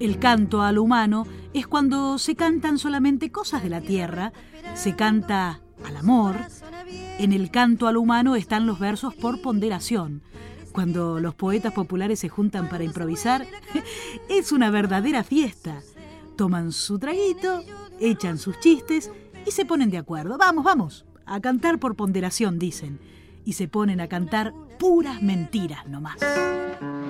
El canto a lo humano es cuando se cantan solamente cosas de la tierra, se canta al amor. En el canto a lo humano están los versos por ponderación. Cuando los poetas populares se juntan para improvisar, es una verdadera fiesta. Toman su traguito, echan sus chistes y se ponen de acuerdo. Vamos, a cantar por ponderación, dicen. Y se ponen a cantar puras mentiras nomás.